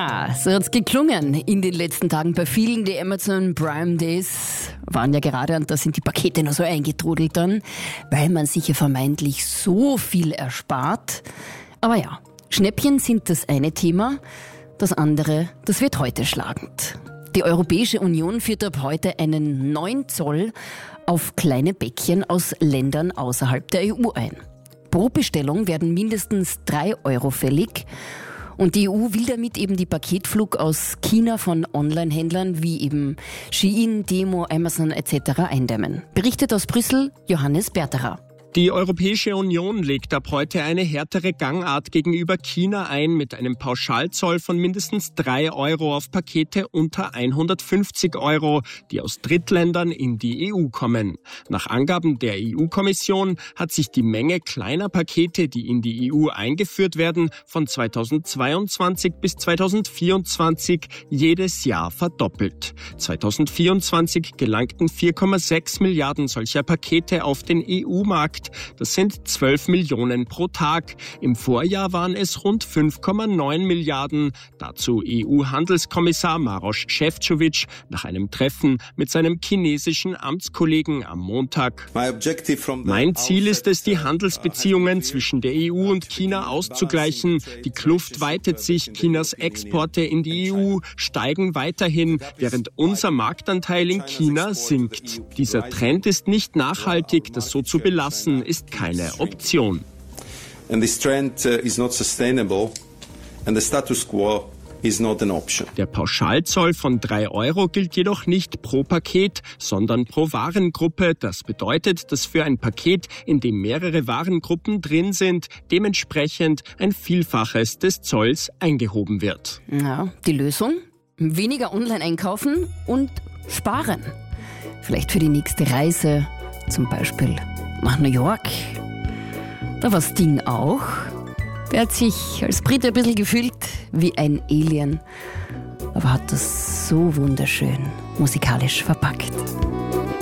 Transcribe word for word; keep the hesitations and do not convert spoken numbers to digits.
Ja, so hat's geklungen in den letzten Tagen bei vielen. Die Amazon Prime Days waren ja gerade und da sind die Pakete noch so eingetrudelt dann, weil man sich ja vermeintlich so viel erspart. Aber ja, Schnäppchen sind das eine Thema, das andere, das wird heute schlagend. Die Europäische Union führt ab heute einen neuen Zoll auf kleine Päckchen aus Ländern außerhalb der E U ein. Pro Bestellung werden mindestens drei Euro fällig. Und die E U will damit eben die Paketflug aus China von Online-Händlern wie eben Shein, Temu, Amazon et cetera eindämmen. Berichtet aus Brüssel Johannes Berterer. Die Europäische Union legt ab heute eine härtere Gangart gegenüber China ein mit einem Pauschalzoll von mindestens drei Euro auf Pakete unter hundertfünfzig Euro, die aus Drittländern in die E U kommen. Nach Angaben der E U-Kommission hat sich die Menge kleiner Pakete, die in die E U eingeführt werden, von zweitausendzweiundzwanzig bis zweitausendvierundzwanzig jedes Jahr verdoppelt. zweitausendvierundzwanzig gelangten vier Komma sechs Milliarden solcher Pakete auf den E U-Markt. Das sind zwölf Millionen pro Tag. Im Vorjahr waren es rund fünf Komma neun Milliarden. Dazu E U-Handelskommissar Maroš Šefčovič nach einem Treffen mit seinem chinesischen Amtskollegen am Montag. Mein Ziel ist es, die Handelsbeziehungen zwischen der E U und China auszugleichen. Die Kluft weitet sich. Chinas Exporte in die E U steigen weiterhin, während unser Marktanteil in China sinkt. Dieser Trend ist nicht nachhaltig. Das so zu belassen ist keine Option. And this trend is not sustainable and the status quo is not an option. Der Pauschalzoll von drei Euro gilt jedoch nicht pro Paket, sondern pro Warengruppe. Das bedeutet, dass für ein Paket, in dem mehrere Warengruppen drin sind, dementsprechend ein Vielfaches des Zolls eingehoben wird. Ja, die Lösung? Weniger online einkaufen und sparen. Vielleicht für die nächste Reise, zum Beispiel nach New York. Da war Sting auch. Der hat sich als Brite ein bisschen gefühlt wie ein Alien, aber hat das so wunderschön musikalisch verpackt.